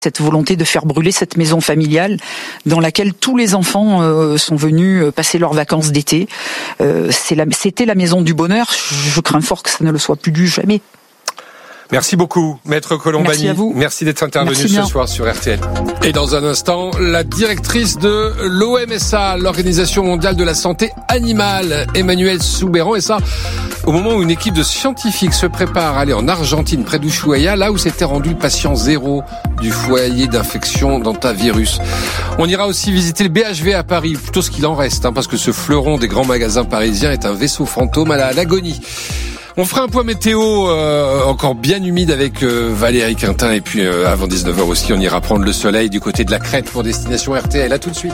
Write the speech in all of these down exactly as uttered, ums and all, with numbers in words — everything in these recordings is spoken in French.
Cette volonté de faire brûler cette maison familiale dans laquelle tous les enfants euh, sont venus passer leurs vacances d'été. Euh, c'est la, c'était la maison du bonheur. Je crains fort que ça ne le soit plus du jamais. Merci beaucoup, Maître Colombani. Merci à vous. Merci d'être intervenu ce soir sur R T L. Et dans un instant, la directrice de l'O M S A, l'Organisation mondiale de la santé animale, Emmanuelle Soubeyran. Et ça, au moment où une équipe de scientifiques se prépare à aller en Argentine, près d'Ushuaia, là où s'était rendu le patient zéro du foyer d'infection d'hantavirus. On ira aussi visiter le B H V à Paris, plutôt ce qu'il en reste, hein, parce que ce fleuron des grands magasins parisiens est un vaisseau fantôme à la- à l'agonie. On fera un point météo euh, encore bien humide avec euh, Valérie Quintin, et puis euh, avant dix-neuf heures aussi, on ira prendre le soleil du côté de la Crète pour Destination R T L. À tout de suite.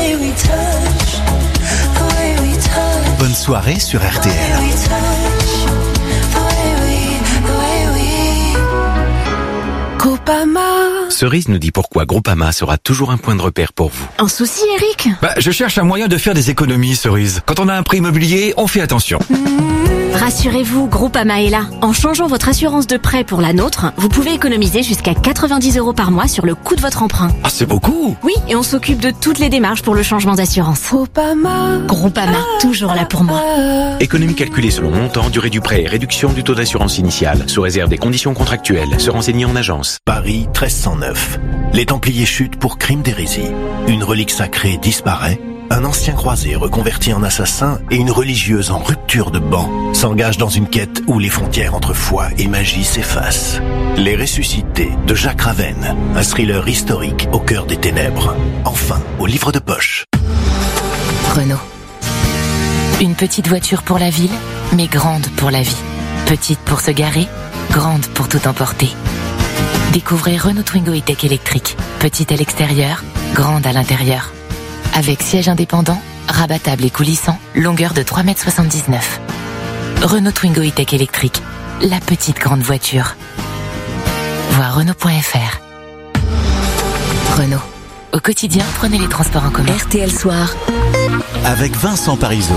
Bonne soirée sur R T L. Groupama. Cerise nous dit pourquoi Groupama sera toujours un point de repère pour vous. Un souci, Eric? Bah, je cherche un moyen de faire des économies, Cerise. Quand on a un prêt immobilier, on fait attention. Rassurez-vous, Groupama est là. En changeant votre assurance de prêt pour la nôtre, vous pouvez économiser jusqu'à quatre-vingt-dix euros par mois sur le coût de votre emprunt. Ah, c'est beaucoup. Oui, et on s'occupe de toutes les démarches pour le changement d'assurance. Groupama. Groupama, toujours là pour moi. Économie calculée selon montant, durée du prêt et réduction du taux d'assurance initiale, sous réserve des conditions contractuelles. Se renseigner en agence. Paris treize cent neuf. Les Templiers chutent pour crime d'hérésie. Une relique sacrée disparaît. Un ancien croisé reconverti en assassin et une religieuse en rupture de banc s'engagent dans une quête où les frontières entre foi et magie s'effacent. Les Ressuscités de Jacques Ravenne, un thriller historique au cœur des ténèbres. Enfin, au livre de poche. Renault. Une petite voiture pour la ville, mais grande pour la vie. Petite pour se garer, grande pour tout emporter. Découvrez Renault Twingo E-Tech électrique. Petite à l'extérieur, grande à l'intérieur. Avec siège indépendant, rabattable et coulissant, longueur de trois mètres soixante-dix-neuf. Renault Twingo E-Tech électrique, la petite grande voiture. Voir Renault point F R. Renault. Au quotidien, prenez les transports en commun. R T L Soir. Avec Vincent Parisot.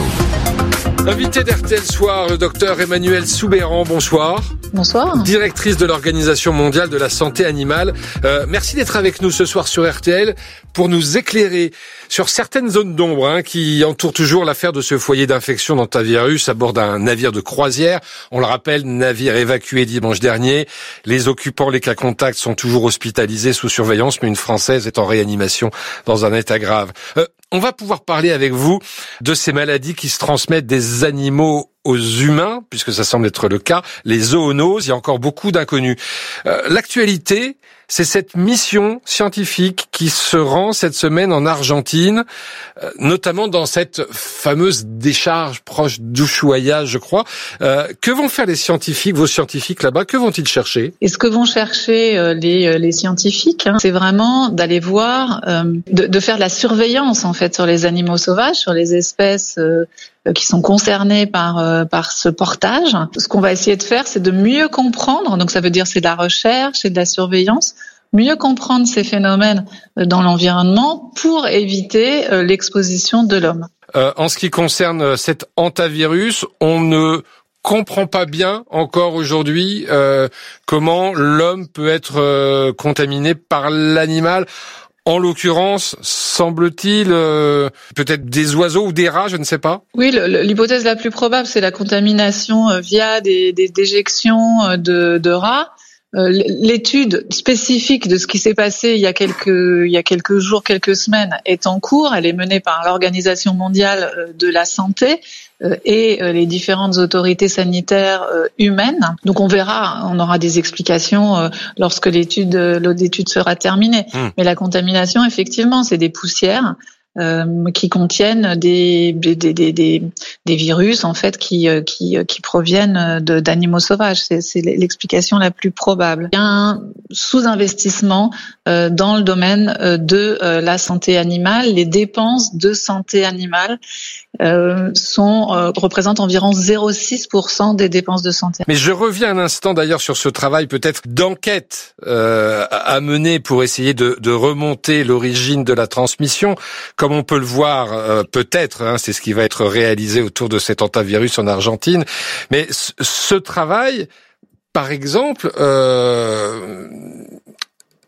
Invité d'R T L Soir, le docteur Emmanuelle Soubeyran. Bonsoir. Bonsoir. Directrice de l'Organisation mondiale de la santé animale. Euh, merci d'être avec nous ce soir sur R T L pour nous éclairer sur certaines zones d'ombre hein, qui entourent toujours l'affaire de ce foyer d'infection d'hantavirus à bord d'un navire de croisière. On le rappelle, navire évacué dimanche dernier. Les occupants, les cas contacts sont toujours hospitalisés sous surveillance, mais une Française est en réanimation dans un état grave. Euh, on va pouvoir parler avec vous de ces maladies qui se transmettent des animaux aux humains, puisque ça semble être le cas, les zoonoses. Il y a encore beaucoup d'inconnus. Euh, l'actualité, c'est cette mission scientifique qui se rend cette semaine en Argentine, euh, notamment dans cette fameuse décharge proche d'Ushuaia, je crois. Euh, que vont faire les scientifiques, vos scientifiques là-bas? Que vont-ils chercher? Et ce que vont chercher euh, les, euh, les scientifiques, hein, c'est vraiment d'aller voir, euh, de, de faire de la surveillance en fait sur les animaux sauvages, sur les espèces euh, qui sont concernés par euh, par ce portage. Ce qu'on va essayer de faire, c'est de mieux comprendre. Donc ça veut dire c'est de la recherche, c'est de la surveillance. Mieux comprendre ces phénomènes dans l'environnement pour éviter euh, l'exposition de l'homme. Euh, en ce qui concerne cet hantavirus, on ne comprend pas bien encore aujourd'hui euh, comment l'homme peut être euh, contaminé par l'animal. En l'occurrence, semble-t-il, euh, peut-être des oiseaux ou des rats, je ne sais pas. Oui, le, l'hypothèse la plus probable, c'est la contamination euh, via des, des déjections euh, de, de rats. Euh, l'étude spécifique de ce qui s'est passé il y a quelques il y a quelques jours, quelques semaines est en cours. Elle est menée par l'Organisation mondiale de la santé euh, et euh, les différentes autorités sanitaires euh, humaines. Donc on verra, on aura des explications euh, lorsque l'étude l'étude sera terminée. Mmh. Mais la contamination, effectivement, c'est des poussières. Euh, qui contiennent des des, des des des virus en fait qui qui qui proviennent de, d'animaux sauvages. C'est, c'est l'explication la plus probable. Il y a un sous-investissement euh, dans le domaine de euh, la santé animale. Les dépenses de santé animale euh, sont euh, représentent environ zéro virgule six pour cent des dépenses de santé. Mais je reviens un instant d'ailleurs sur ce travail peut-être d'enquête euh, à mener pour essayer de, de remonter l'origine de la transmission. Comme on peut le voir, euh, peut-être, hein, c'est ce qui va être réalisé autour de cet hantavirus en Argentine. Mais c- ce travail, par exemple, euh,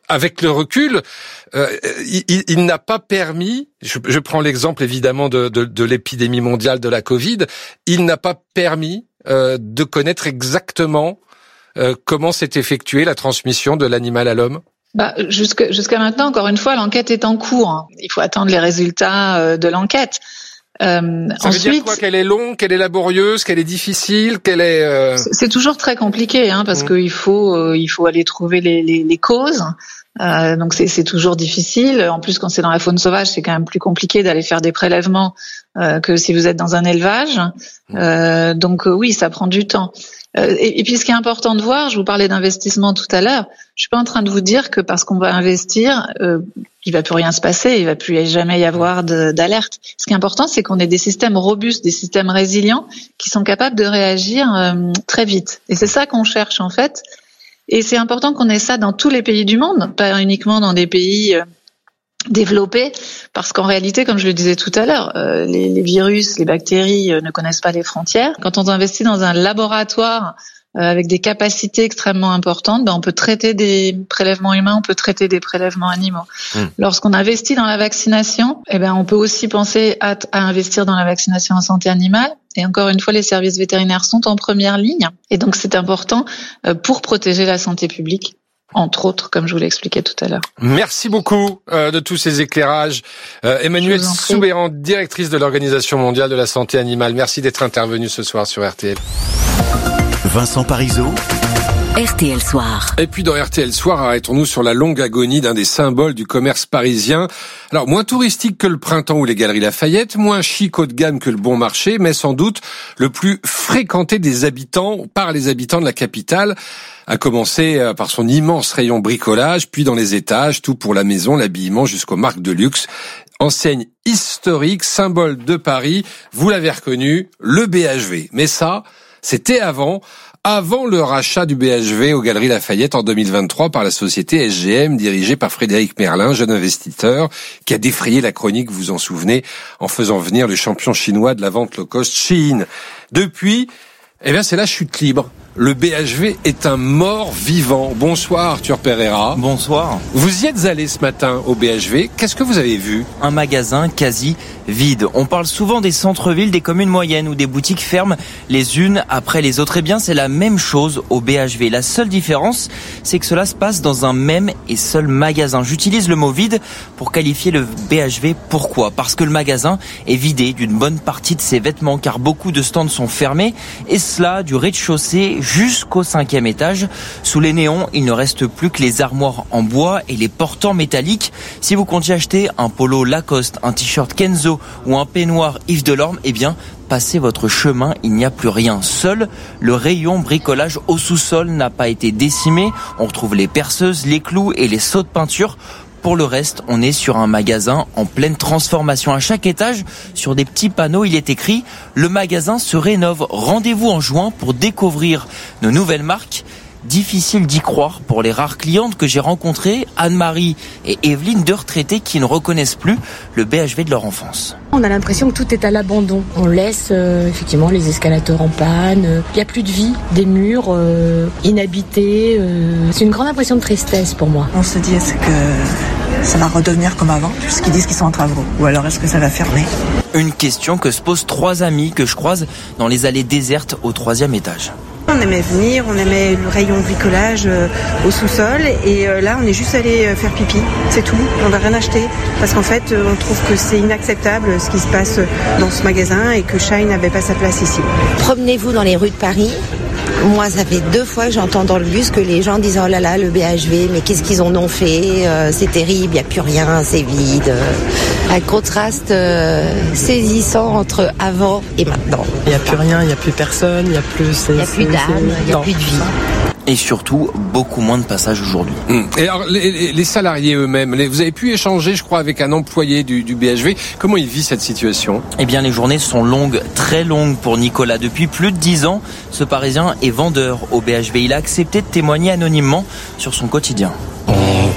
avec le recul, euh, il, il n'a pas permis, je, je prends l'exemple évidemment de, de, de l'épidémie mondiale de la Covid, il n'a pas permis euh, de connaître exactement euh, comment s'est effectuée la transmission de l'animal à l'homme. Bah, jusque, jusqu'à maintenant, encore une fois, l'enquête est en cours. Il faut attendre les résultats euh, de l'enquête. Euh, Ça ensuite, veut dire quoi? Qu'elle est longue, qu'elle est laborieuse, qu'elle est difficile, qu'elle est. Euh... C'est toujours très compliqué, hein, parce mmh. qu'il faut, euh, il faut aller trouver les, les, les causes. Euh, donc c'est, c'est toujours difficile. En plus, quand c'est dans la faune sauvage, c'est quand même plus compliqué d'aller faire des prélèvements euh, que si vous êtes dans un élevage. Euh, donc euh, oui, ça prend du temps. Euh, et, et puis ce qui est important de voir, je vous parlais d'investissement tout à l'heure. Je suis pas en train de vous dire que parce qu'on va investir, euh, il va plus rien se passer, il va plus jamais y avoir de, d'alerte. Ce qui est important, c'est qu'on ait des systèmes robustes, des systèmes résilients qui sont capables de réagir euh, très vite. Et c'est ça qu'on cherche en fait. Et c'est important qu'on ait ça dans tous les pays du monde, pas uniquement dans des pays euh, développés, parce qu'en réalité, comme je le disais tout à l'heure, euh, les, les virus, les bactéries euh, ne connaissent pas les frontières. Quand on investit dans un laboratoire euh, avec des capacités extrêmement importantes, ben on peut traiter des prélèvements humains, on peut traiter des prélèvements animaux. Mmh. Lorsqu'on investit dans la vaccination, eh ben on peut aussi penser à, à investir dans la vaccination en santé animale. Et encore une fois, les services vétérinaires sont en première ligne. Et donc, c'est important euh, pour protéger la santé publique, entre autres, comme je vous l'expliquais tout à l'heure. Merci beaucoup euh, de tous ces éclairages. Euh, Emmanuelle Soubeyran, directrice de l'Organisation mondiale de la santé animale. Merci d'être intervenue ce soir sur R T L. Vincent Parisot. R T L Soir. Et puis dans R T L Soir, arrêtons-nous sur la longue agonie d'un des symboles du commerce parisien. Alors, moins touristique que le Printemps ou les Galeries Lafayette, moins chic haut de gamme que le Bon Marché, mais sans doute le plus fréquenté des habitants, par les habitants de la capitale, à commencer par son immense rayon bricolage, puis dans les étages, tout pour la maison, l'habillement jusqu'aux marques de luxe. Enseigne historique, symbole de Paris, vous l'avez reconnu, le B H V. Mais ça, c'était avant... Avant le rachat du B H V aux Galeries Lafayette en deux mille vingt-trois par la société S G M dirigée par Frédéric Merlin, jeune investisseur, qui a défrayé la chronique, vous vous en souvenez, en faisant venir le champion chinois de la vente low cost Shein. Depuis, eh bien, c'est la chute libre. Le B H V est un mort vivant. Bonsoir Arthur Pereira. Bonsoir. Vous y êtes allé ce matin au B H V. Qu'est-ce que vous avez vu? Un magasin quasi vide. On parle souvent des centres-villes, des communes moyennes où des boutiques ferment les unes après les autres. Eh bien, c'est la même chose au B H V. La seule différence, c'est que cela se passe dans un même et seul magasin. J'utilise le mot vide pour qualifier le B H V. Pourquoi? Parce que le magasin est vidé d'une bonne partie de ses vêtements, car beaucoup de stands sont fermés, et cela du rez-de-chaussée jusqu'au cinquième étage. Sous les néons, il ne reste plus que les armoires en bois et les portants métalliques. Si vous comptiez acheter un polo Lacoste, un t-shirt Kenzo ou un peignoir Yves Delorme, eh bien, passez votre chemin, il n'y a plus rien. Seul le rayon bricolage au sous-sol n'a pas été décimé. On retrouve les perceuses, les clous et les seaux de peinture. Pour le reste, on est sur un magasin en pleine transformation. À chaque étage, sur des petits panneaux, il est écrit « Le magasin se rénove. Rendez-vous en juin pour découvrir nos nouvelles marques ». Difficile d'y croire pour les rares clientes que j'ai rencontrées, Anne-Marie et Evelyne, deux retraitées qui ne reconnaissent plus le B H V de leur enfance. On a l'impression que tout est à l'abandon. On laisse euh, effectivement les escalators en panne, il euh, n'y a plus de vie, des murs euh, inhabités. Euh, c'est une grande impression de tristesse pour moi. On se dit, est-ce que ça va redevenir comme avant, puisqu'ils disent qu'ils sont en travaux, ou alors est-ce que ça va fermer? Une question que se posent trois amis que je croise dans les allées désertes au troisième étage. On aimait venir, on aimait le rayon bricolage euh, au sous-sol et euh, là on est juste allé euh, faire pipi, c'est tout, on va rien acheter parce qu'en fait euh, on trouve que c'est inacceptable ce qui se passe dans ce magasin et que Shein n'avait pas sa place ici. Promenez-vous dans les rues de Paris. Moi, ça fait deux fois que j'entends dans le bus que les gens disent « Oh là là, le B H V, mais qu'est-ce qu'ils en ont fait euh, C'est terrible, il n'y a plus rien, c'est vide. Euh, » Un contraste euh, saisissant entre avant et maintenant. Il n'y a plus rien, il n'y a plus personne, il n'y a plus... Il n'y a plus d'âme, il n'y a plus de vie. Et surtout, beaucoup moins de passages aujourd'hui. Mmh. Et alors, les, les salariés eux-mêmes, les, vous avez pu échanger, je crois, avec un employé du, du B H V. Comment il vit cette situation? Eh bien, les journées sont longues, très longues pour Nicolas. Depuis plus de dix ans, ce Parisien est vendeur au B H V. Il a accepté de témoigner anonymement sur son quotidien. On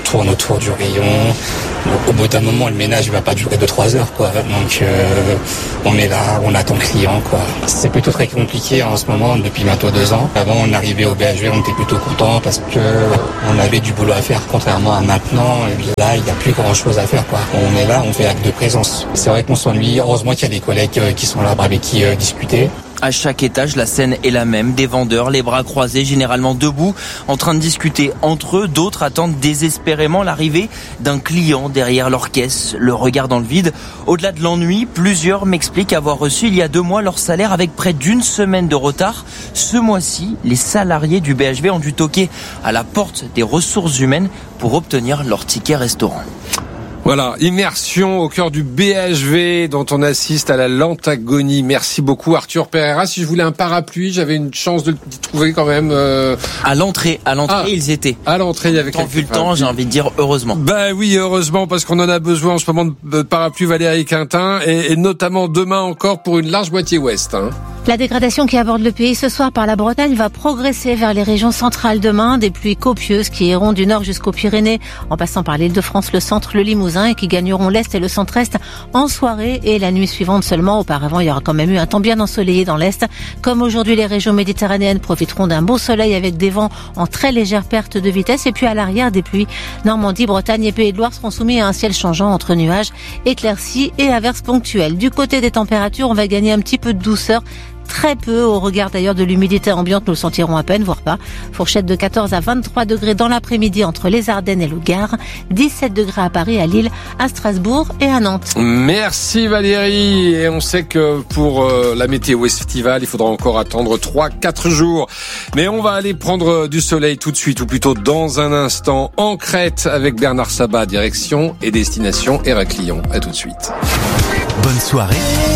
tourne autour du rayon. Donc, au bout d'un moment, le ménage il va pas durer deux trois heures, quoi. Donc euh, on est là, on attend le client, quoi. C'est plutôt très compliqué en ce moment depuis bientôt deux ans. Avant, on arrivait au B H V, on était plutôt content parce que on avait du boulot à faire, contrairement à maintenant. Et là, il n'y a plus grand chose à faire, quoi. On est là, on fait acte de présence. C'est vrai qu'on s'ennuie. Heureusement qu'il y a des collègues qui sont là avec qui euh, discuter. À chaque étage, la scène est la même. Des vendeurs, les bras croisés, généralement debout, en train de discuter entre eux. D'autres attendent désespérément l'arrivée d'un client derrière leur caisse, le regard dans le vide. Au-delà de l'ennui, plusieurs m'expliquent avoir reçu il y a deux mois leur salaire avec près d'une semaine de retard. Ce mois-ci, les salariés du B H V ont dû toquer à la porte des ressources humaines pour obtenir leur ticket restaurant. Voilà, immersion au cœur du B H V dont on assiste à la lente agonie. Merci beaucoup Arthur Pereira. Si je voulais un parapluie, j'avais une chance de le trouver quand même. Euh... À l'entrée, à l'entrée ah, ils étaient. À l'entrée, il y avait quelques vu le temps, j'ai envie de dire heureusement. Ben oui, heureusement parce qu'on en a besoin en ce moment de parapluie Valérie Quintin et, et notamment demain encore pour une large moitié ouest. Hein. La dégradation qui aborde le pays ce soir par la Bretagne va progresser vers les régions centrales demain. Des pluies copieuses qui iront du nord jusqu'aux Pyrénées, en passant par l'Île-de-France, le centre, le Limousin, et qui gagneront l'est et le centre-est en soirée et la nuit suivante seulement. Auparavant, il y aura quand même eu un temps bien ensoleillé dans l'est. Comme aujourd'hui, les régions méditerranéennes profiteront d'un beau soleil avec des vents en très légère perte de vitesse. Et puis à l'arrière, des pluies. Normandie, Bretagne et Pays de Loire seront soumis à un ciel changeant entre nuages, éclaircies et averses ponctuelles. Du côté des températures, on va gagner un petit peu de douceur. Très peu, au regard d'ailleurs de l'humidité ambiante, nous le sentirons à peine, voire pas. Fourchette de quatorze à vingt-trois degrés dans l'après-midi entre les Ardennes et le Gard. dix-sept degrés à Paris, à Lille, à Strasbourg et à Nantes. Merci Valérie. Et on sait que pour euh, la météo estivale, il faudra encore attendre trois quatre jours. Mais on va aller prendre du soleil tout de suite, ou plutôt dans un instant, en Crète avec Bernard Sabat, direction et destination Héraclion. À tout de suite. Bonne soirée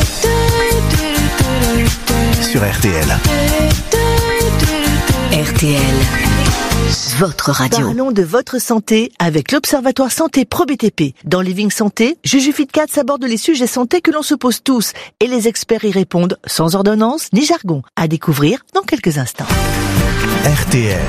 sur R T L. R T L, votre radio. Parlons de votre santé avec l'Observatoire Santé Pro B T P. Dans Living Santé, Juju Fitcats aborde les sujets santé que l'on se pose tous et les experts y répondent sans ordonnance ni jargon. À découvrir dans quelques instants. R T L.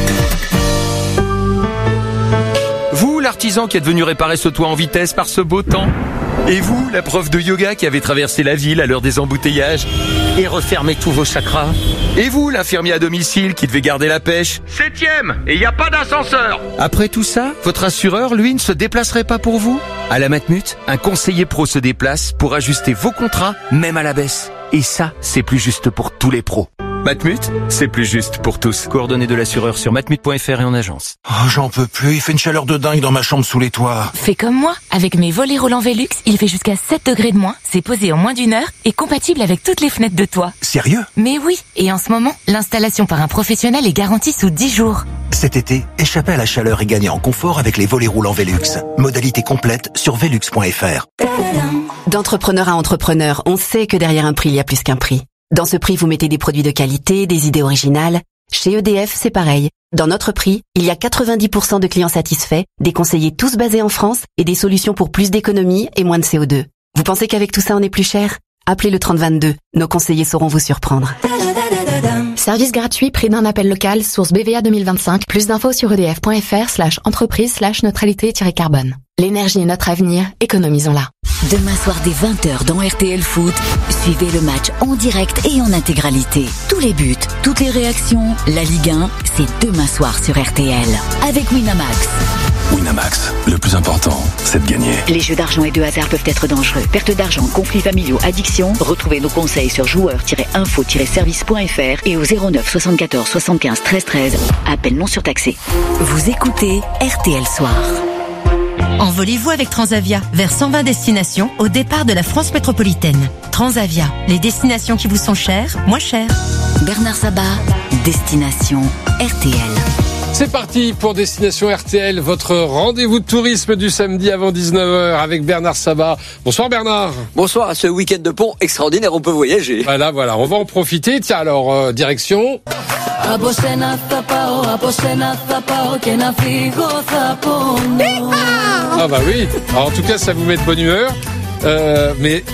Vous, l'artisan qui est venu réparer ce toit en vitesse par ce beau temps. Et vous, la prof de yoga qui avait traversé la ville à l'heure des embouteillages et refermé tous vos chakras. Et vous, l'infirmier à domicile qui devait garder la pêche. Septième, et il n'y a pas d'ascenseur. Après tout ça, votre assureur, lui, ne se déplacerait pas pour vous. À la Matmut, un conseiller pro se déplace pour ajuster vos contrats, même à la baisse. Et ça, c'est plus juste pour tous les pros. Matmut, c'est plus juste pour tous. Coordonnées de l'assureur sur matmut point f r et en agence. Oh, j'en peux plus, il fait une chaleur de dingue dans ma chambre sous les toits. Fais comme moi, avec mes volets roulants Velux, il fait jusqu'à sept degrés de moins, c'est posé en moins d'une heure et compatible avec toutes les fenêtres de toit. Sérieux? Mais oui, et en ce moment, l'installation par un professionnel est garantie sous dix jours. Cet été, échappez à la chaleur et gagnez en confort avec les volets roulants Velux. Modalité complète sur velux point f r. D'entrepreneur à entrepreneur, on sait que derrière un prix, il y a plus qu'un prix. Dans ce prix, vous mettez des produits de qualité, des idées originales. Chez E D F, c'est pareil. Dans notre prix, il y a quatre-vingt-dix pour cent de clients satisfaits, des conseillers tous basés en France et des solutions pour plus d'économie et moins de C O deux. Vous pensez qu'avec tout ça, on est plus cher? Appelez le trente vingt-deux. Nos conseillers sauront vous surprendre. Service gratuit, prix d'un appel local, source B V A deux mille vingt-cinq. Plus d'infos sur edf point f r slash entreprise slash neutralité-carbone. L'énergie est notre avenir, économisons-la. Demain soir dès vingt heures dans R T L Foot, suivez le match en direct et en intégralité. Tous les buts, toutes les réactions, la Ligue un, c'est demain soir sur R T L. Avec Winamax. Winamax, le plus important, c'est de gagner. Les jeux d'argent et de hasard peuvent être dangereux. Perte d'argent, conflits familiaux, addiction. Retrouvez nos conseils sur joueurs tiret info tiret service point f r et au zéro neuf soixante-quatorze soixante-quinze treize treize. Appel non surtaxé. Vous écoutez R T L Soir. Envolez-vous avec Transavia vers cent vingt destinations au départ de la France métropolitaine. Transavia, les destinations qui vous sont chères, moins chères. Bernard Sabat, Destination R T L. C'est parti pour Destination R T L, votre rendez-vous de tourisme du samedi avant dix-neuf heures avec Bernard Sabat. Bonsoir Bernard. Bonsoir, à ce week-end de pont extraordinaire, on peut voyager. Voilà, voilà, on va en profiter. Tiens, alors, euh, direction... Ah bah oui, alors, en tout cas ça vous met de bonne humeur, euh, mais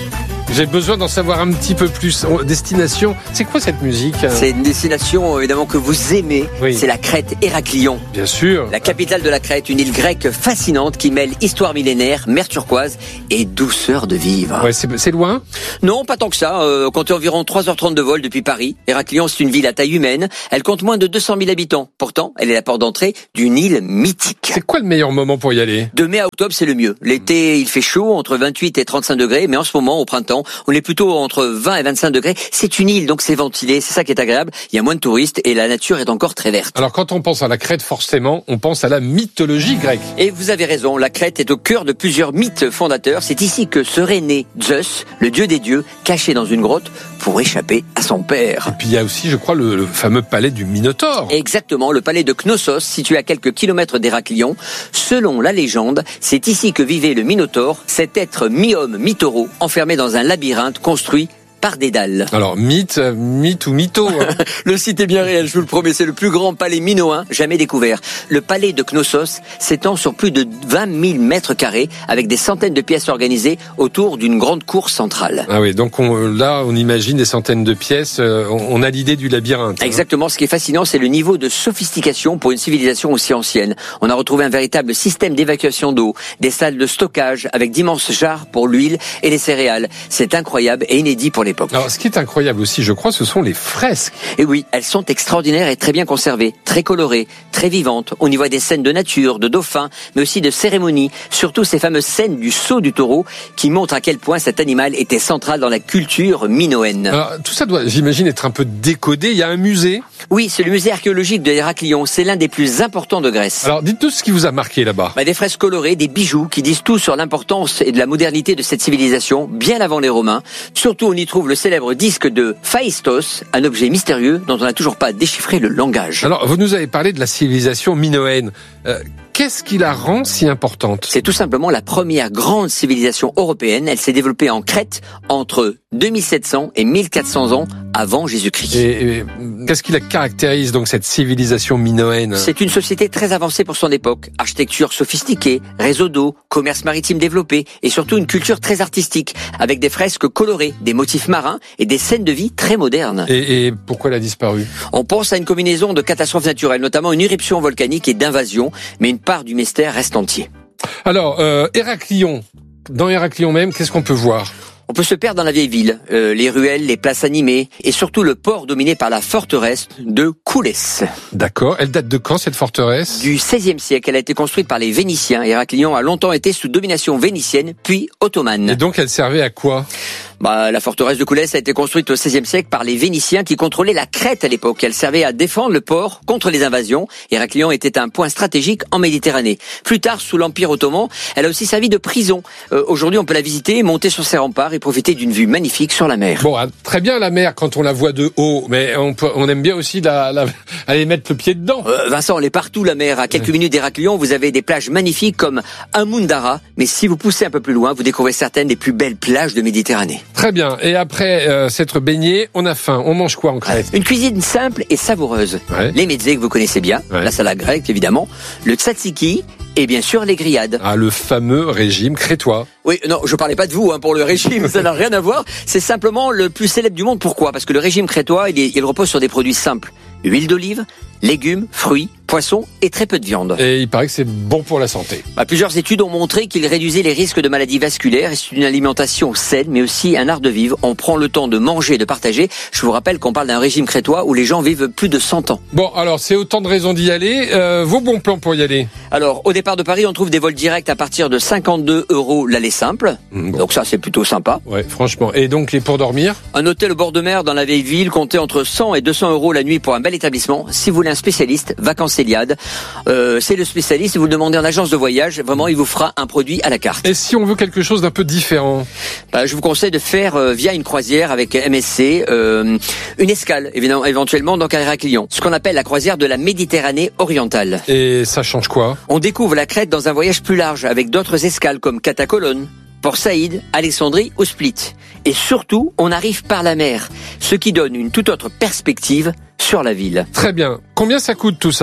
J'ai besoin d'en savoir un petit peu plus. Destination, c'est quoi cette musique? C'est une destination évidemment que vous aimez. Oui. C'est la Crète Héraclion. Bien sûr. La capitale de la Crète, une île grecque fascinante qui mêle histoire millénaire, mer turquoise et douceur de vivre. Ouais, c'est, c'est loin? Non, pas tant que ça. Euh, comptez environ trois heures trente de vol depuis Paris. Héraclion, c'est une ville à taille humaine. Elle compte moins de deux cent mille habitants. Pourtant, elle est la porte d'entrée d'une île mythique. C'est quoi le meilleur moment pour y aller? De mai à octobre, c'est le mieux. L'été, il fait chaud, entre vingt-huit et trente-cinq degrés, mais en ce moment, au printemps, on est plutôt entre vingt et vingt-cinq degrés. C'est une île, donc c'est ventilé, c'est ça qui est agréable. Il y a moins de touristes et la nature est encore très verte. Alors quand on pense à la Crète, forcément, on pense à la mythologie grecque. Et vous avez raison, la Crète est au cœur de plusieurs mythes fondateurs. C'est ici que serait né Zeus, le dieu des dieux, caché dans une grotte pour échapper à son père. Et puis il y a aussi, je crois, le, le fameux palais du Minotaure. Exactement, le palais de Knossos, situé à quelques kilomètres d'Héraclion. Selon la légende, c'est ici que vivait le Minotaure, cet être mi-homme, mi-taureau, enfermé dans un labyrinthe construit par Dédale. Alors, mythe, mythe ou mytho hein. Le site est bien réel, je vous le promets, c'est le plus grand palais minoen jamais découvert. Le palais de Knossos s'étend sur plus de vingt mille mètres carrés, avec des centaines de pièces organisées autour d'une grande cour centrale. Ah oui, donc on, là, on imagine des centaines de pièces, euh, on, on a l'idée du labyrinthe. Hein. Exactement, ce qui est fascinant, c'est le niveau de sophistication pour une civilisation aussi ancienne. On a retrouvé un véritable système d'évacuation d'eau, des salles de stockage avec d'immenses jarres pour l'huile et les céréales. C'est incroyable et inédit pour les Alors, ce qui est incroyable aussi, je crois, ce sont les fresques. Et oui, elles sont extraordinaires et très bien conservées, très colorées, très vivantes. On y voit des scènes de nature, de dauphins, mais aussi de cérémonies. Surtout ces fameuses scènes du saut du taureau qui montrent à quel point cet animal était central dans la culture minoenne. Alors, tout ça doit, j'imagine, être un peu décodé. Il y a un musée? Oui, c'est le musée archéologique de Héraclion. C'est l'un des plus importants de Grèce. Alors, dites-nous ce qui vous a marqué là-bas. Bah, des fresques colorées, des bijoux qui disent tout sur l'importance et de la modernité de cette civilisation, bien avant les Romains. Surtout, on y trouve le célèbre disque de Phaistos, un objet mystérieux dont on n'a toujours pas déchiffré le langage. Alors, vous nous avez parlé de la civilisation minoenne. Euh, qu'est-ce qui la rend si importante? C'est tout simplement la première grande civilisation européenne. Elle s'est développée en Crète entre deux mille sept cents et mille quatre cents ans avant Jésus-Christ. Et, et qu'est-ce qui la caractérise, donc, cette civilisation minoenne? C'est une société très avancée pour son époque. Architecture sophistiquée, réseau d'eau, commerce maritime développé et surtout une culture très artistique, avec des fresques colorées, des motifs marins et des scènes de vie très modernes. Et, et pourquoi elle a disparu? On pense à une combinaison de catastrophes naturelles, notamment une éruption volcanique et d'invasion, mais une part du mystère reste entier. Alors, euh, Héraclion, dans Héraclion même, qu'est-ce qu'on peut voir? On peut se perdre dans la vieille ville, euh, les ruelles, les places animées, et surtout le port dominé par la forteresse de Koulès. D'accord. Elle date de quand, cette forteresse? Du seizième siècle. Elle a été construite par les Vénitiens. Héraclion a longtemps été sous domination vénitienne, puis ottomane. Et donc, elle servait à quoi? Bah, la forteresse de Koulès a été construite au seizième siècle par les Vénitiens qui contrôlaient la Crète à l'époque. Elle servait à défendre le port contre les invasions. Héraclion était un point stratégique en Méditerranée. Plus tard, sous l'Empire ottoman, elle a aussi servi de prison. Euh, aujourd'hui, on peut la visiter, monter sur ses remparts et profiter d'une vue magnifique sur la mer. Bon, très bien la mer quand on la voit de haut, mais on, peut, on aime bien aussi la, la, aller mettre le pied dedans. Euh, Vincent, elle est partout la mer. À quelques ouais. minutes d'Héraclion, vous avez des plages magnifiques comme Amundara. Mais si vous poussez un peu plus loin, vous découvrez certaines des plus belles plages de Méditerranée. Très bien. Et après euh, s'être baigné, on a faim. On mange quoi en Crète? Une cuisine simple et savoureuse. Ouais. Les mezzés que vous connaissez bien, ouais. la salade grecque évidemment, le tzatziki et bien sûr les grillades. Ah, le fameux régime crétois. Oui, non, je parlais pas de vous hein, pour le régime, ça n'a rien à voir. C'est simplement le plus célèbre du monde. Pourquoi? Parce que le régime crétois, il, est, il repose sur des produits simples. Huile d'olive, légumes, fruits, poissons et très peu de viande. Et il paraît que c'est bon pour la santé. Bah, plusieurs études ont montré qu'il réduisait les risques de maladies vasculaires. Et c'est une alimentation saine, mais aussi un art de vivre. On prend le temps de manger et de partager. Je vous rappelle qu'on parle d'un régime crétois où les gens vivent plus de cent ans. Bon, alors c'est autant de raisons d'y aller. Euh, vos bons plans pour y aller? Alors, au départ de Paris, on trouve des vols directs à partir de cinquante-deux euros l'aller simple. Mmh, bon. Donc ça, c'est plutôt sympa. Ouais, franchement. Et donc, les pour dormir? Un hôtel au bord de mer dans la vieille ville comptait entre cent et deux cents euros la nuit pour un bel établissement. Si vous voulez un spécialiste, Vacances Eliade, euh, c'est le spécialiste. Vous le demandez en agence de voyage, vraiment, il vous fera un produit à la carte. Et si on veut quelque chose d'un peu différent? Bah, je vous conseille de faire euh, via une croisière avec M S C euh, une escale, évidemment, éventuellement dans Héraclion, ce qu'on appelle la croisière de la Méditerranée orientale. Et ça change quoi? On découvre la Crète dans un voyage plus large avec d'autres escales comme Catacolone, Port Saïd, Alexandrie ou Split. Et surtout, on arrive par la mer, ce qui donne une toute autre perspective sur la ville. Très bien. Combien ça coûte tout ça?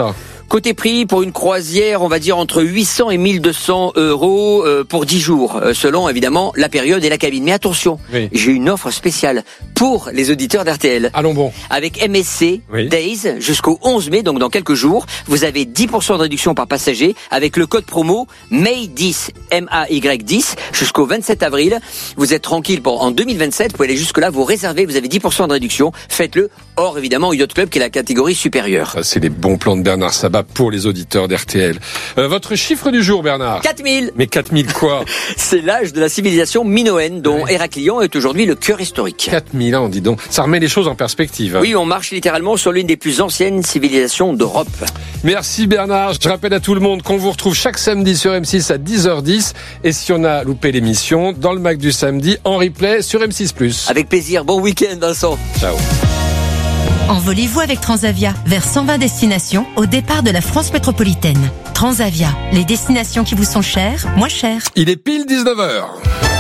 Côté prix, pour une croisière, on va dire entre huit cents et mille deux cents euros euh, pour dix jours, euh, selon évidemment la période et la cabine. Mais attention, oui. j'ai une offre spéciale pour les auditeurs d'R T L. Allons bon. Avec M S C oui. Days jusqu'au onze mai, donc dans quelques jours, vous avez dix pour cent de réduction par passager avec le code promo M A Y dix, M A Y dix, jusqu'au vingt-sept avril. Vous êtes tranquille pour en deux mille vingt-sept, vous pouvez aller jusque-là, vous réservez, vous avez dix pour cent de réduction. Faites-le, hors évidemment Yacht Club qui est la catégorie supérieure. Ça, c'est les bons plans de Bernard Sabat pour les auditeurs d'R T L. Euh, votre chiffre du jour, Bernard? quatre mille. Mais quatre mille quoi? C'est l'âge de la civilisation minoenne dont ouais. Héraclion est aujourd'hui le cœur historique. quatre mille ans, dis donc. Ça remet les choses en perspective. Hein. Oui, on marche littéralement sur l'une des plus anciennes civilisations d'Europe. Merci Bernard. Je rappelle à tout le monde qu'on vous retrouve chaque samedi sur M six à dix heures dix. Et si on a loupé l'émission, dans le Mac du samedi, en replay sur M six plus. Avec plaisir. Bon week-end, Vincent. Ciao. Envolez-vous avec Transavia vers cent vingt destinations au départ de la France métropolitaine. Transavia, les destinations qui vous sont chères, moins chères. Il est pile dix-neuf heures.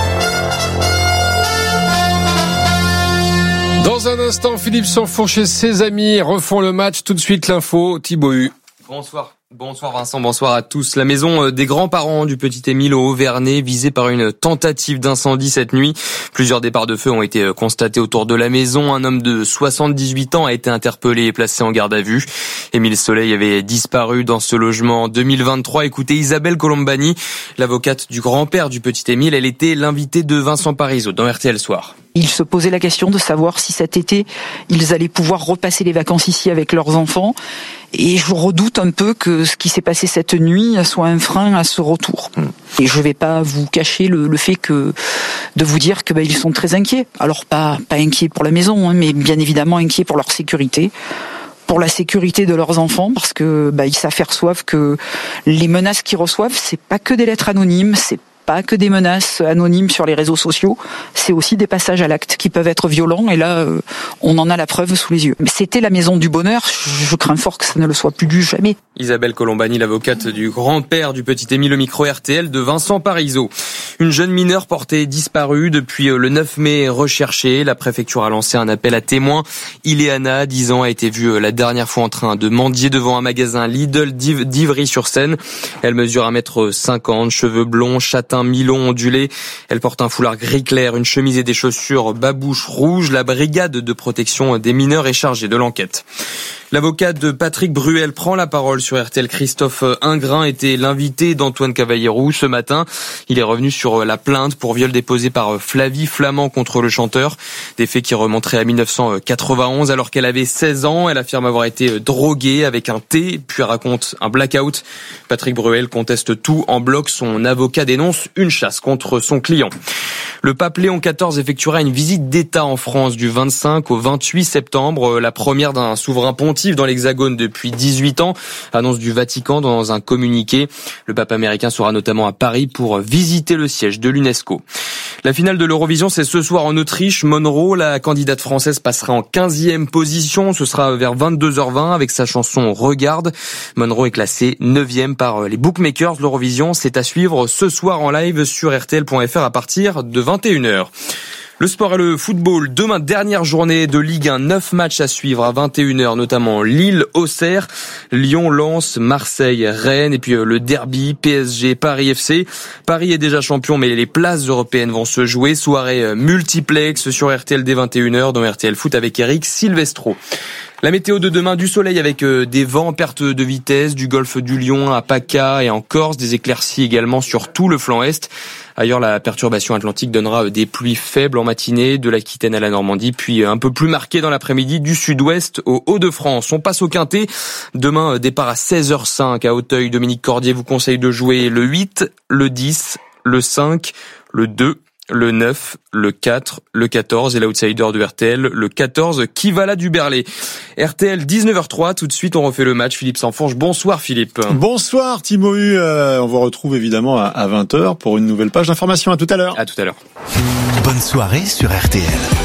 Dans un instant, Philippe Sanfourche et ses amis refont le match. Tout de suite, l'info, Thibaut Hu. Bonsoir. Bonsoir Vincent, bonsoir à tous. La maison des grands-parents du petit Émile au Haut-Vernay, visée par une tentative d'incendie cette nuit. Plusieurs départs de feu ont été constatés autour de la maison. Un homme de soixante-dix-huit ans a été interpellé et placé en garde à vue. Émile Soleil avait disparu dans ce logement en deux mille vingt-trois. Écoutez Isabelle Colombani, l'avocate du grand-père du petit Émile. Elle était l'invitée de Vincent Parisot dans R T L Soir. Ils se posaient la question de savoir si cet été, ils allaient pouvoir repasser les vacances ici avec leurs enfants. Et je redoute un peu que ce qui s'est passé cette nuit soit un frein à ce retour. Et je vais pas vous cacher le, le fait que de vous dire que ben, ils sont très inquiets. Alors pas pas inquiets pour la maison, hein, mais bien évidemment inquiets pour leur sécurité, pour la sécurité de leurs enfants, parce que ben, ils s'aperçoivent que les menaces qu'ils reçoivent, c'est pas que des lettres anonymes, c'est pas que des menaces anonymes sur les réseaux sociaux, c'est aussi des passages à l'acte qui peuvent être violents, et là, euh, on en a la preuve sous les yeux. Mais c'était la maison du bonheur, je crains fort que ça ne le soit plus du jamais. Isabelle Colombani, l'avocate du grand-père du petit Émile, au micro R T L de Vincent Parisot. Une jeune mineure portée disparue depuis le neuf mai recherchée. La préfecture a lancé un appel à témoins. Ileana, dix ans, a été vue la dernière fois en train de mendier devant un magasin Lidl d'Ivry-sur-Seine. Elle mesure un mètre cinquante, cheveux blonds, châtain mi-long ondulé. Elle porte un foulard gris clair, une chemise et des chaussures babouche rouge. La brigade de protection des mineurs est chargée de l'enquête. L'avocat de Patrick Bruel prend la parole sur R T L. Christophe Ingrin était l'invité d'Antoine Cavallero ce matin. Il est revenu sur la plainte pour viol déposée par Flavie Flamand contre le chanteur. Des faits qui remonteraient à dix-neuf cent quatre-vingt-onze alors qu'elle avait seize ans. Elle affirme avoir été droguée avec un thé, puis raconte un blackout. Patrick Bruel conteste tout en bloc. Son avocat dénonce une chasse contre son client. Le pape Léon quatorze effectuera une visite d'État en France du vingt-cinq au vingt-huit septembre, la première d'un souverain pontife dans l'Hexagone depuis dix-huit ans, annonce du Vatican dans un communiqué. Le pape américain sera notamment à Paris pour visiter le siège de l'UNESCO. La finale de l'Eurovision, c'est ce soir en Autriche. Monroe, la candidate française, passera en quinzième position. Ce sera vers vingt-deux heures vingt avec sa chanson Regarde. Monroe est classée neuvième par les bookmakers. L'Eurovision, c'est à suivre ce soir en live sur R T L point F R à partir de vingt et une heures. Le sport et le football. Demain, dernière journée de Ligue un. neuf matchs à suivre à vingt et une heures, notamment Lille-Auxerre, Lyon-Lens, Marseille-Rennes et puis le derby P S G-Paris F C. Paris est déjà champion, mais les places européennes vont se jouer. Soirée multiplex sur R T L dès vingt et une heures dans R T L Foot avec Eric Silvestro. La météo de demain, du soleil avec des vents, perte de vitesse, du golfe du Lion à PACA et en Corse, des éclaircies également sur tout le flanc est. Ailleurs, la perturbation atlantique donnera des pluies faibles en matinée, de l'Aquitaine à la Normandie, puis un peu plus marquées dans l'après-midi du sud-ouest au Hauts-de-France. On passe au Quintet. Demain, départ à seize heures cinq à Auteuil. Dominique Cordier vous conseille de jouer le huit, le dix, le cinq, le deux, le neuf, le quatre, le quatorze et l'outsider de R T L, le quatorze, Kivala du Berlay. R T L dix-neuf heures trois, tout de suite on refait le match. Philippe Sanfourche, bonsoir Philippe. Bonsoir Thibaut Hu, euh, on vous retrouve évidemment à, à vingt heures pour une nouvelle page d'information. À tout à l'heure. À tout à l'heure. Bonne soirée sur R T L.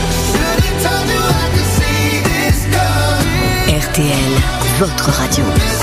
R T L, votre radio.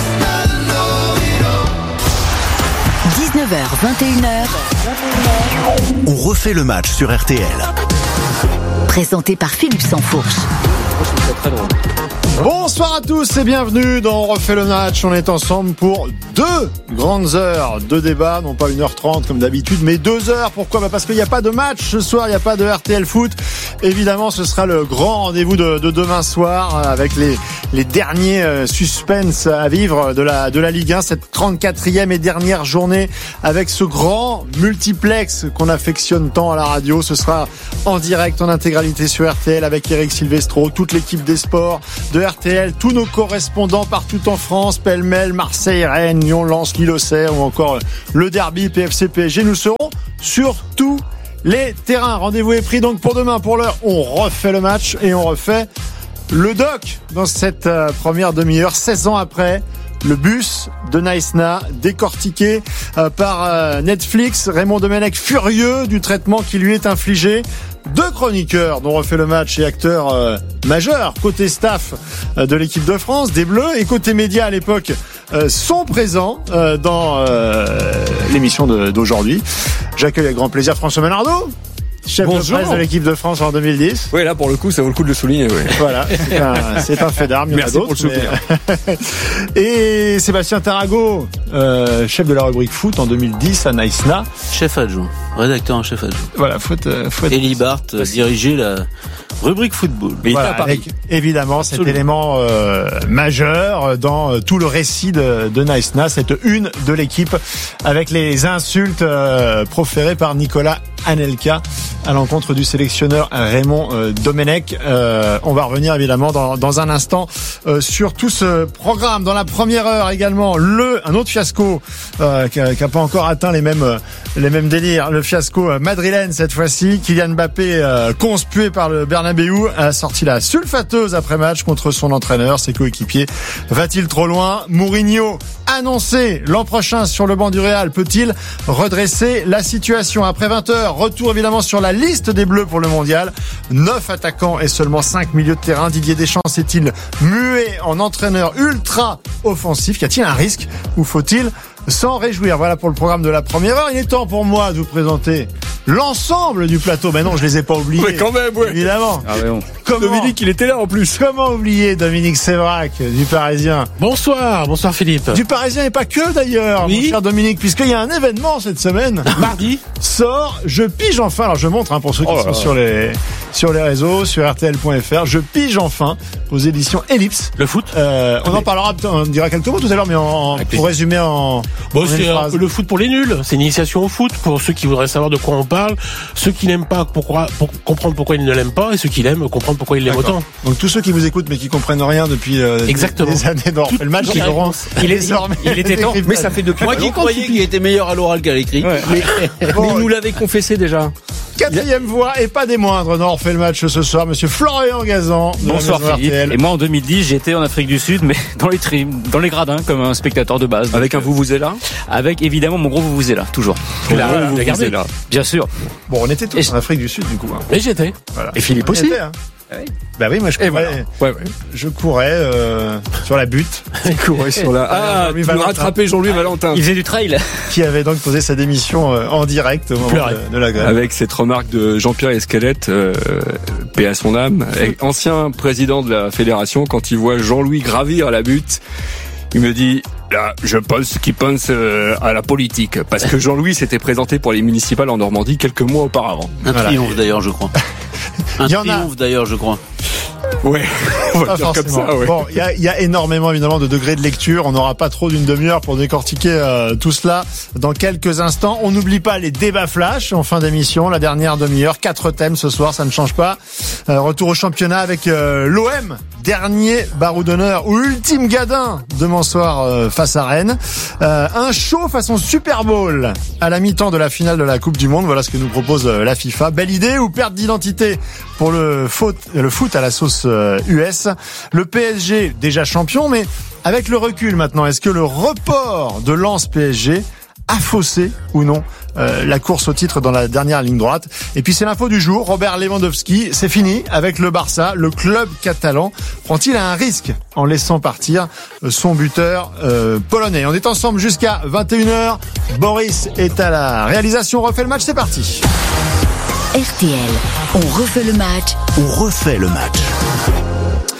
dix-neuf heures, vingt et une heures. On refait le match sur R T L. Présenté par Philippe Sanfourche. Bonsoir à tous et bienvenue dans On refait le match. On est ensemble pour deux grandes heures de débat, non pas une heure trente comme d'habitude, mais deux heures. Pourquoi ? Bah parce qu'il n'y a pas de match ce soir, il n'y a pas de R T L Foot. Évidemment, ce sera le grand rendez-vous de, de demain soir avec les, les derniers suspens à vivre de la, de la Ligue un, cette trente-quatrième et dernière journée avec ce grand multiplex qu'on affectionne tant à la radio. Ce sera en direct, en intégralité sur R T L avec Eric Silvestro, toute l'équipe des sports de R T L, tous nos correspondants partout en France, pêle-mêle, Marseille, Rennes, Lyon, Lens, Lille-Auxerre ou encore le derby P F C P S G. Nous serons sur tous les terrains. Rendez-vous est pris donc pour demain. Pour l'heure, on refait le match et on refait le doc dans cette euh, première demi-heure, seize ans après. Le bus de Naïsna, décortiqué euh, par euh, Netflix. Raymond Domenech furieux du traitement qui lui est infligé. Deux chroniqueurs dont refait le match et acteurs euh, majeurs côté staff euh, de l'équipe de France, des Bleus, et côté médias à l'époque euh, sont présents euh, dans euh, l'émission de, d'aujourd'hui. J'accueille avec grand plaisir François Menardo, chef Bonjour. de presse de l'équipe de France en deux mille dix. Oui, là, pour le coup, ça vaut le coup de le souligner. Oui. Voilà, c'est un, c'est un fait d'armes. Il y en a d'autres. Merci pour le mais... Et Sébastien Tarago, euh, chef de la rubrique foot en deux mille dix à Naïsna. Chef adjoint, rédacteur en chef adjoint. Voilà, faute. faute Elie Barthes dirigeait la rubrique football. Mais voilà, avec évidemment cet Absolument. élément euh, majeur dans euh, tout le récit de, de Naïsna, cette une de l'équipe avec les insultes euh, proférées par Nicolas Anelka à l'encontre du sélectionneur Raymond euh, Domenech. Euh, on va revenir évidemment dans, dans un instant euh, sur tout ce programme. Dans la première heure également, le un autre fiasco euh, qui n'a pas encore atteint les mêmes euh, les mêmes délires. Le fiasco euh, madrilène cette fois-ci. Kylian Mbappé, euh, conspué par le Bernabéu, a sorti la sulfateuse après match contre son entraîneur, ses coéquipiers. Va-t-il trop loin ? Mourinho annoncé l'an prochain sur le banc du Real. Peut-il redresser la situation ? Après vingt heures, retour évidemment sur la liste des Bleus pour le mondial. neuf attaquants et seulement cinq milieux de terrain. Didier Deschamps s'est-il mué en entraîneur ultra offensif ? Y a-t-il un risque ou faut-il s'en réjouir ? Voilà pour le programme de la première heure. Il est temps pour moi de vous présenter l'ensemble du plateau. Mais non, je les ai pas oubliés. Mais quand même, ouais. Évidemment. Ah ouais, Comment, Dominique, il était là en plus. Comment oublier Dominique Sévrac du Parisien ? Bonsoir, bonsoir Philippe. Du Parisien et pas que d'ailleurs, oui. Mon cher Dominique, puisqu'il y a un événement cette semaine. Mardi sort Je pige enfin. Alors je montre hein, pour ceux qui oh sont sur les sur les réseaux, sur R T L point F R. Je pige enfin aux éditions Ellipse. Le foot. Euh, on en parlera, on dira quelques mots tout à l'heure, mais en, pour résumer en. Bon, en c'est un peu le foot pour les nuls. C'est une initiation au foot pour ceux qui voudraient savoir de quoi on parle, ceux qui n'aiment pas pourquoi, pour comprendre pourquoi ils ne l'aiment pas, et ceux qui l'aiment comprendre pourquoi ils l'aiment D'accord. autant. Donc tous ceux qui vous écoutent mais qui comprennent rien depuis euh, Exactement. des, des années d'or fait le match, ils auront. Il est désormais. Il était temps. Mais ça fait depuis. Moi qui croyais qu'il était meilleur à l'oral qu'à l'écrit. Ouais. Mais, bon, mais il nous l'avait confessé déjà. Quatrième voix et pas des moindres. Non, on refait le match ce soir. Monsieur Florian Gazan. Bonsoir Philippe. Et moi en deux mille dix, j'étais en Afrique du Sud, mais dans les trimes, dans les gradins, comme un spectateur de base. Avec un vuvuzela. Avec évidemment mon gros vuvuzela, toujours. Là, voilà, vous regardez là. Bien sûr. Bon, on était tous et en Afrique du Sud du coup. Hein. Mais j'étais. Voilà. Et Philippe aussi. Était, hein. Oui. Bah oui, moi je courais, voilà. ouais, ouais. Je courais euh, sur la butte. Il courait sur la. Ah, tu me rattrapais Jean-Louis ah, Valentin. Il faisait du trail. Qui avait donc posé sa démission euh, en direct au moment de, de la grève. Avec cette remarque de Jean-Pierre Escalette, euh, paix à son âme, ancien président de la fédération, quand il voit Jean-Louis gravir la butte, il me dit. Là, je pense qu'il pense euh, à la politique, parce que Jean-Louis s'était présenté pour les municipales en Normandie quelques mois auparavant. Un voilà. triomphe d'ailleurs, je crois. Un triomphe d'ailleurs, je crois. Ouais, on va dire comme ça, ouais. Bon, il y a, y a énormément évidemment de degrés de lecture. On n'aura pas trop d'une demi-heure pour décortiquer euh, tout cela dans quelques instants. On n'oublie pas les débats flash en fin d'émission, la dernière demi-heure. Quatre thèmes ce soir, ça ne change pas. Euh, retour au championnat avec euh, l'O M, dernier barreau d'honneur ou ultime gadin demain soir euh, face à Rennes. Euh, un show façon Super Bowl à la mi-temps de la finale de la Coupe du Monde. Voilà ce que nous propose euh, la FIFA. Belle idée ou perte d'identité pour le foot, le foot à la sauce euh, U S. Le P S G déjà champion, mais avec le recul maintenant, est-ce que le report de Lens P S G a faussé ou non euh, la course au titre dans la dernière ligne droite? Et puis c'est l'info du jour, Robert Lewandowski, c'est fini avec le Barça. Le club catalan prend-il un risque en laissant partir son buteur euh, polonais? On est ensemble jusqu'à vingt et une heures. Boris est à la réalisation, on refait le match, c'est parti. R T L, on refait le match. On refait le match.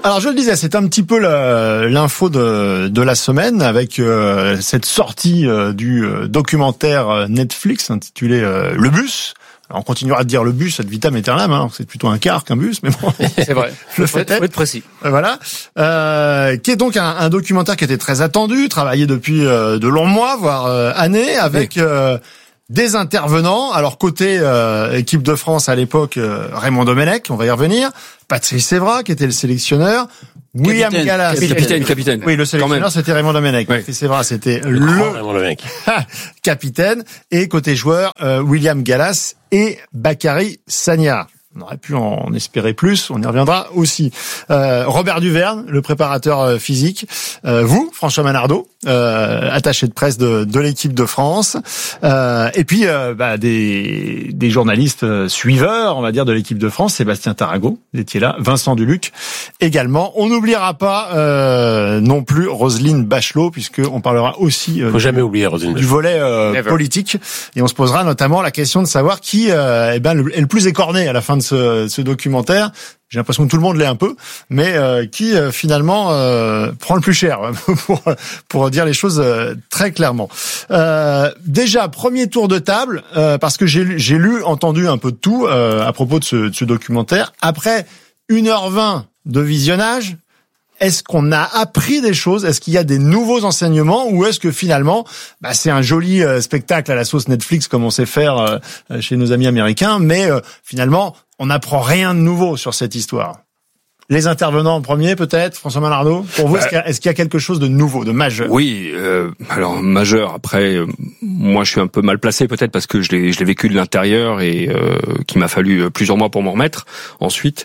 Alors je le disais, c'est un petit peu la, l'info de, de la semaine avec euh, cette sortie euh, du euh, documentaire Netflix intitulé euh, Le Bus. Alors, on continuera de dire le bus ad vitam aeternam, hein, c'est plutôt un car qu'un bus, mais bon. C'est vrai. Le faut, fait être, faut être précis. Voilà. Euh, qui est donc un, un documentaire qui était très attendu, travaillé depuis euh, de longs mois, voire euh, années, avec oui. euh, des intervenants. Alors côté euh, équipe de France à l'époque, euh, Raymond Domenech, on va y revenir, Patrice Evra qui était le sélectionneur, William capitaine, Gallas, capitaine, capitaine. Oui, le sélectionneur c'était Raymond Domenech. Oui. Patrice Evra c'était le, le Raymond Domenech. capitaine, et côté joueur euh, William Gallas et Bakary Sagna. On aurait pu en espérer plus, on y reviendra aussi. Euh, Robert Duverne, le préparateur physique. Euh, vous, François Manardo, euh, attaché de presse de, de l'équipe de France. Euh, et puis euh, bah, des, des journalistes suiveurs, on va dire, de l'équipe de France. Sébastien Tarago, vous étiez là. Vincent Duluc également. On n'oubliera pas euh, non plus Roselyne Bachelot, puisqu'on parlera aussi euh, Faut jamais oublier Roselyne du volet euh, politique. Et on se posera notamment la question de savoir qui euh, eh ben, est le plus écorné à la fin de Ce, ce documentaire. J'ai l'impression que tout le monde l'est un peu, mais euh, qui euh, finalement euh, prend le plus cher pour pour dire les choses euh, très clairement. Euh, déjà premier tour de table euh, parce que j'ai j'ai lu, entendu un peu de tout euh, à propos de ce, de ce documentaire. Après une heure vingt de visionnage, est-ce qu'on a appris des choses? Est-ce qu'il y a des nouveaux enseignements? Ou est-ce que finalement, bah, c'est un joli euh, spectacle à la sauce Netflix comme on sait faire euh, chez nos amis américains, mais euh, finalement, on n'apprend rien de nouveau sur cette histoire? Les intervenants en premier, peut-être, François Manardo. Pour vous, bah, est-ce qu'il y a, est-ce qu'il y a quelque chose de nouveau, de majeur? Oui, euh, alors majeur. Après, euh, moi, je suis un peu mal placé peut-être parce que je l'ai, je l'ai vécu de l'intérieur et euh, qu'il m'a fallu plusieurs mois pour m'en remettre. Ensuite,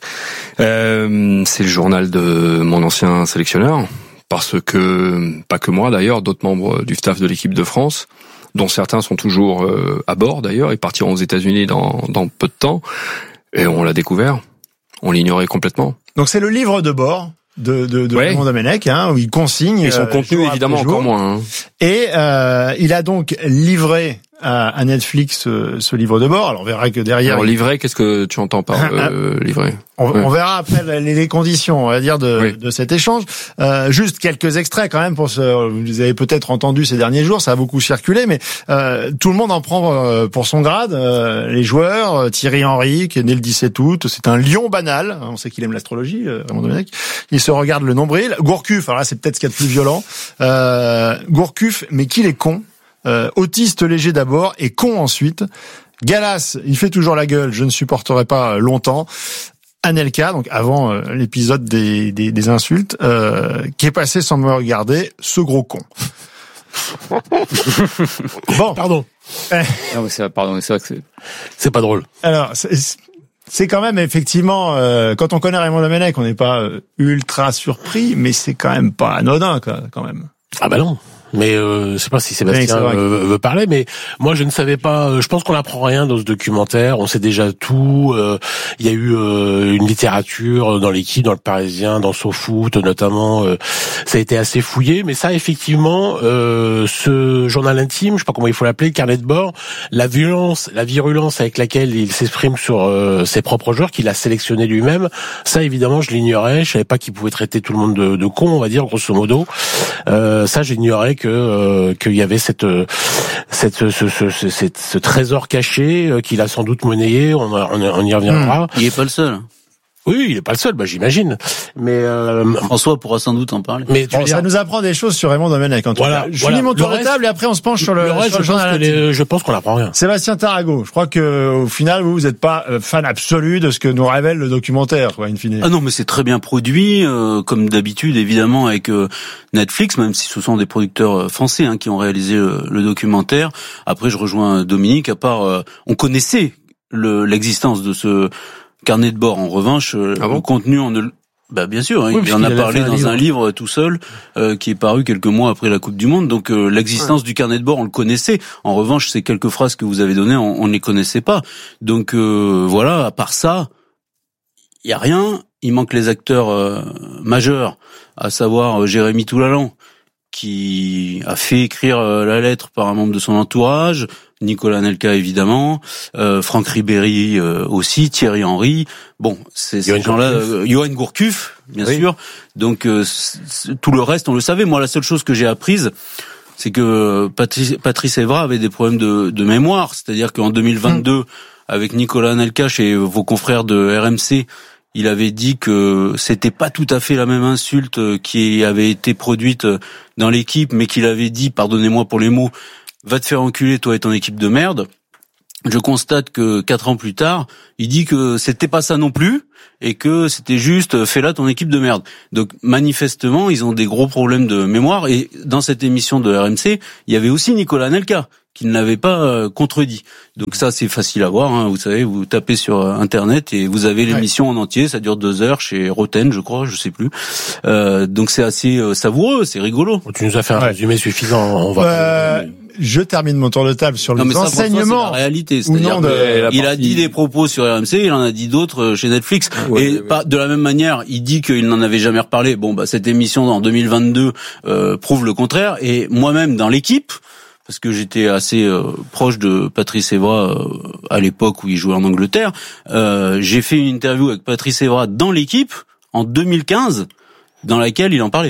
euh, c'est le journal de mon ancien sélectionneur, parce que pas que moi d'ailleurs, d'autres membres du staff de l'équipe de France, dont certains sont toujours euh, à bord d'ailleurs et partiront aux États-Unis dans, dans peu de temps. Et on l'a découvert, on l'ignorait complètement. Donc c'est le livre de bord de, de, de ouais. Raymond Domenech, hein, où il consigne. Et son euh, contenu évidemment encore moins. Hein. Et euh, il a donc livré à, à Netflix ce, ce livre de bord. Alors on verra que derrière. Alors il... livré, qu'est-ce que tu entends par euh, livré? On, ouais. on verra après les, les conditions, on va dire, de, oui. de cet échange. Euh, juste quelques extraits quand même pour ce. Vous avez peut-être entendu ces derniers jours, ça a beaucoup circulé, mais euh, tout le monde en prend euh, pour son grade. Euh, les joueurs, Thierry Henry, qui est né le dix-sept août, c'est un lion banal. On sait qu'il aime l'astrologie, euh, Raymond Domenech. Il se regarde le nombril. Gourcuff, alors là, c'est peut-être ce qu'il y a de plus violent. Euh, Gourcuff, mais qu'il est con. Euh, autiste léger d'abord et con ensuite. Gallas, il fait toujours la gueule. Je ne supporterai pas longtemps. Anelka, donc avant euh, l'épisode des, des, des insultes, euh, qui est passé sans me regarder, ce gros con. Bon, pardon. Non, mais c'est, pardon, c'est vrai que c'est, c'est pas drôle. Alors, c'est, c'est quand même effectivement, euh, quand on connaît Raymond Domenech, on n'est pas euh, ultra surpris, mais c'est quand même pas anodin, quoi, quand même. Ah bah non. Mais euh, je sais pas si Sébastien oui, euh, veut parler, mais moi je ne savais pas. Euh, je pense qu'on n'apprend rien dans ce documentaire. On sait déjà tout. Euh, il y a eu euh, une littérature dans l'équipe, dans le Parisien, dans SoFoot notamment. Euh, ça a été assez fouillé, mais ça effectivement, euh, ce journal intime, je sais pas comment il faut l'appeler, carnet de bord, la violence, la virulence avec laquelle il s'exprime sur euh, ses propres joueurs, qu'il a sélectionné lui-même. Ça évidemment, je l'ignorais. Je savais pas qu'il pouvait traiter tout le monde de, de con, on va dire grosso modo. Euh, ça, j'ignorais que euh, qu'il y avait cette cette ce, ce, ce, ce, ce trésor caché euh, qu'il a sans doute monnayé. On, on, on y reviendra. Mmh. Il est pas le seul. Oui, il est pas le seul, bah j'imagine. Mais euh, François pourra sans doute en parler. Mais bon, ça nous apprend des choses sur Raymond Domenech. En tout voilà, cas. Je voilà. finis mon tour de table et après on se penche sur le, le reste. sur le je, pense journal les, je pense qu'on apprend rien. Sébastien Tarago, je crois que au final vous vous êtes pas fan absolu de ce que nous révèle le documentaire, quoi, in fine. Ah non, mais c'est très bien produit, euh, comme d'habitude évidemment avec euh, Netflix, même si ce sont des producteurs français hein, qui ont réalisé le, le documentaire. Après, je rejoins Dominique. À part, euh, on connaissait le, l'existence de ce carnet de bord. En revanche, ah bon le contenu, on ne... bah bien sûr, hein, oui, il en a parlé un dans livre. un livre tout seul, euh, qui est paru quelques mois après la Coupe du Monde. Donc euh, l'existence ouais. du carnet de bord, on le connaissait. En revanche, ces quelques phrases que vous avez données, on, on ne les connaissait pas. Donc euh, voilà, à part ça, il y a rien. Il manque les acteurs euh, majeurs, à savoir euh, Jérémy Toulalan, qui a fait écrire euh, la lettre par un membre de son entourage, Nicolas Anelka évidemment, euh, Franck Ribéry euh, aussi, Thierry Henry. Bon, c'est ces gens-là, euh, Johan Gourcuff, bien oui. sûr. Donc euh, tout le reste, on le savait. Moi, la seule chose que j'ai apprise, c'est que Patrice, Patrice Evra avait des problèmes de, de mémoire. C'est-à-dire qu'en deux mille vingt-deux, mmh. avec Nicolas Anelka chez vos confrères de R M C, il avait dit que c'était pas tout à fait la même insulte qui avait été produite dans l'équipe, mais qu'il avait dit, pardonnez-moi pour les mots, va te faire enculer toi et ton équipe de merde. Je constate que quatre ans plus tard, il dit que c'était pas ça non plus et que c'était juste fais-la ton équipe de merde. Donc manifestement, ils ont des gros problèmes de mémoire et dans cette émission de R M C, il y avait aussi Nicolas Anelka qui ne l'avait pas euh, contredit. Donc ça, c'est facile à voir. Hein. Vous savez, vous tapez sur Internet et vous avez l'émission ouais. en entier. Ça dure deux heures chez Roten, je crois, je sais plus. Euh, donc c'est assez euh, savoureux, c'est rigolo. Tu nous as fait un ouais. résumé suffisant. On va. Euh, je termine mon tour de table sur non, les mais ça, enseignements. C'est la réalité. C'est-à-dire de, il a dit des propos sur R M C, il en a dit d'autres chez Netflix. Ouais, et ouais, pas, de la même manière, il dit qu'il n'en avait jamais reparlé. Bon, bah cette émission en deux mille vingt-deux euh, prouve le contraire. Et moi-même dans l'équipe, parce que j'étais assez euh, proche de Patrice Evra euh, à l'époque où il jouait en Angleterre, euh, j'ai fait une interview avec Patrice Evra dans l'équipe en deux mille quinze, dans laquelle il en parlait.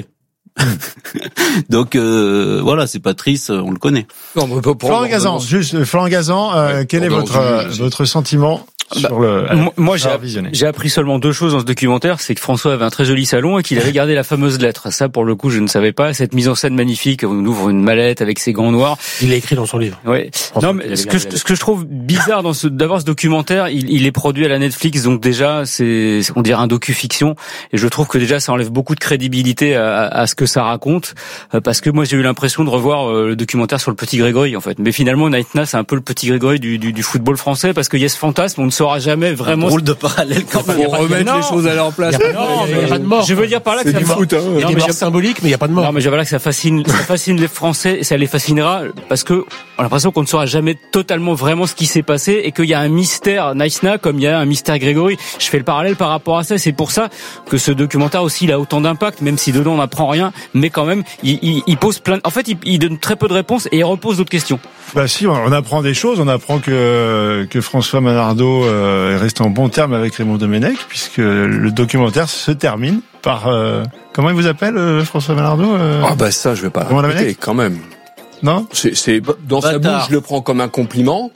Donc euh, voilà, c'est Patrice, on le connaît. Non, mais pour Florent Gazan, juste Florent Gazan, euh, ouais, quel est votre euh, votre sentiment bah, sur le euh, moi j'ai, j'ai appris seulement deux choses dans ce documentaire, c'est que François avait un très joli salon et qu'il avait gardé la fameuse lettre. Ça pour le coup je ne savais pas. Cette mise en scène magnifique, on ouvre une mallette avec ses gants noirs. Il l'a écrit dans son livre. Oui. Non mais ce que je, ce que je trouve bizarre dans ce d'avoir ce documentaire, il, il est produit à la Netflix, donc déjà c'est on dirait un docu-fiction et je trouve que déjà ça enlève beaucoup de crédibilité à, à ce que ça raconte parce que moi j'ai eu l'impression de revoir le documentaire sur le petit Grégory en fait. Mais finalement Naïtna c'est un peu le petit Grégory du, du, du football français parce qu'il y a ce fantasme, on ne saura jamais vraiment. Un drôle de parallèle quand même. Pour remettre non, les choses à leur place. Il n'y a, a, a pas de mort. Je veux dire par là c'est que ça ça foot, hein. Il y a des morts symboliques, mais il n'y a pas de mort. Non, mais je veux dire que ça fascine, ça fascine les Français, et ça les fascinera parce que on a l'impression qu'on ne saura jamais totalement vraiment ce qui s'est passé et qu'il y a un mystère Naïtna comme il y a un mystère Grégory. Je fais le parallèle par rapport à ça. C'est pour ça que ce documentaire aussi il a autant d'impact, même si dedans on n'apprend rien, mais quand même il, il, il pose plein. En fait, il, il donne très peu de réponses et il repose d'autres questions. Bah si, on apprend des choses. On apprend que que François Manardo euh, est resté en bon terme avec Raymond Domenech, puisque le documentaire se termine par euh, comment il vous appelle euh, François Manardo euh... Ah bah ça, je vais pas répéter quand même. Non, c'est, c'est dans bâtard. Sa bouche, je le prends comme un compliment.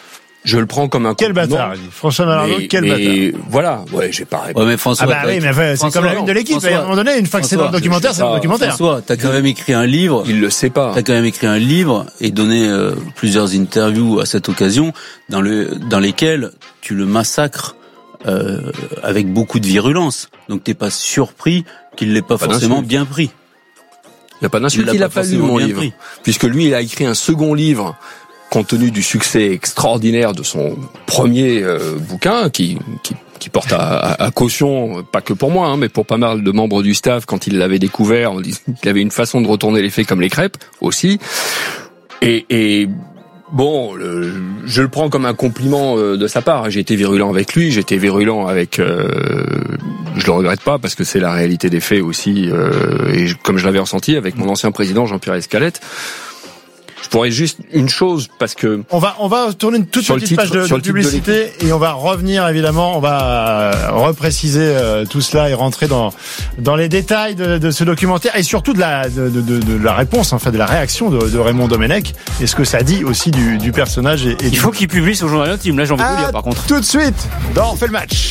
Je le prends comme un quel compliment. Bâtard, il dit. François Manardo, mais, quel mais bâtard. Voilà, ouais, j'ai pas répondu. Ouais, mais François, ah bah oui, mais enfin, c'est comme la une de l'équipe. François, à un moment donné, une fois que c'est dans le documentaire, c'est dans le documentaire. François, t'as quand même écrit un livre. Il le sait pas. T'as quand même écrit un livre et donné euh, plusieurs interviews à cette occasion dans le dans lesquelles tu le massacres euh, avec beaucoup de virulence. Donc t'es pas surpris qu'il l'ait pas, pas forcément d'insulte. Bien pris. Il y a pas d'insulte. Il, il a pas lu mon livre, pris. Puisque lui, il a écrit un second livre. Compte tenu du succès extraordinaire de son premier euh, bouquin, qui, qui, qui porte à, à, à caution, pas que pour moi, hein, mais pour pas mal de membres du staff, quand il l'avait découvert, on dit qu'il avait une façon de retourner les faits comme les crêpes aussi. Et, et bon, le, je le prends comme un compliment euh, de sa part. J'ai été virulent avec lui, j'ai été virulent avec... Euh, je le regrette pas parce que c'est la réalité des faits aussi, euh, et comme je l'avais ressenti avec mon ancien président Jean-Pierre Escalette. Je pourrais juste une chose parce que on va on va tourner une toute petite titre, page de, de publicité de et on va revenir évidemment, on va repréciser euh, tout cela et rentrer dans dans les détails de, de ce documentaire et surtout de la de, de, de la réponse, en fait, de la réaction de, de Raymond Domenech et ce que ça dit aussi du, du personnage. Et, et il du... faut qu'il publie son journal intime. Là, j'ai envie de le lire par contre. Tout de suite dans On fait le match.